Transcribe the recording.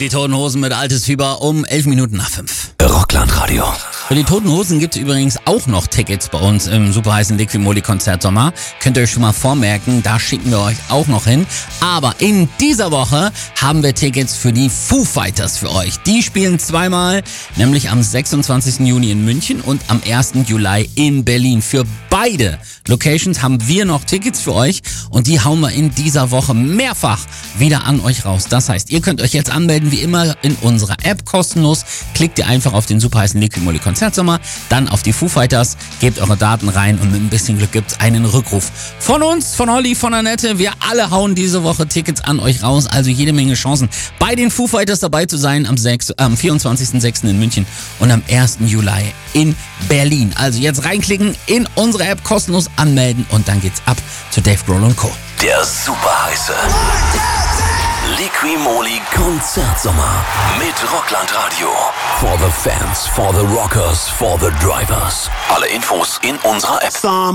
Die Toten Hosen mit Altes Fieber um 11 Minuten nach 5. Rockland Radio. Für die Toten Hosen gibt es übrigens auch noch Tickets bei uns im super heißen Liquimoli-Konzert Sommer. Könnt ihr euch schon mal vormerken, da schicken wir euch auch noch hin. Aber in dieser Woche haben wir Tickets für die Foo Fighters für euch. Die spielen zweimal, nämlich am 26. Juni in München und am 1. Juli in Berlin. Für beide Locations haben wir noch Tickets für euch und die hauen wir in dieser Woche mehrfach wieder an euch raus. Das heißt, ihr könnt euch jetzt anmelden, wie immer in unserer App kostenlos. Klickt ihr einfach auf den super heißen Liquimoli Konzertsommer, dann auf die Foo Fighters, gebt eure Daten rein und mit ein bisschen Glück gibt's einen Rückruf. Von uns, von Olli, von Annette, wir alle hauen diese Woche Tickets an euch raus, also jede Menge Chancen, bei den Foo Fighters dabei zu sein am 24.06. in München und am 1. Juli in Berlin. Also jetzt reinklicken, in unsere App kostenlos anmelden und dann geht's ab zu Dave Grohl und Co. Der super heiße Liquimoli Konzertsommer mit Rockland Radio. For the fans, for the rockers, for the drivers. Alle Infos in unserer App.